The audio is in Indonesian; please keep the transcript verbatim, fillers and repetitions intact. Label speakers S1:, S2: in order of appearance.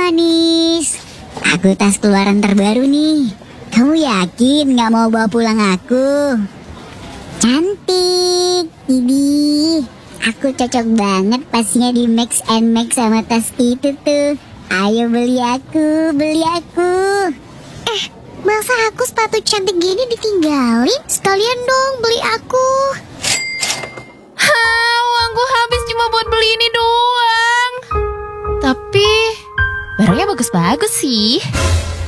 S1: manis. Aku tas keluaran terbaru nih. Kamu yakin gak mau bawa pulang aku? Cantik, Bibi. Aku cocok banget pasnya di Max and Max sama tas itu tuh. Ayo beli aku, beli aku.
S2: Eh, masa aku sepatu cantik gini ditinggalin? Sekalian dong beli aku.
S3: Hah, uangku habis cuma buat beli ini doang. Tapi barangnya bagus-bagus sih.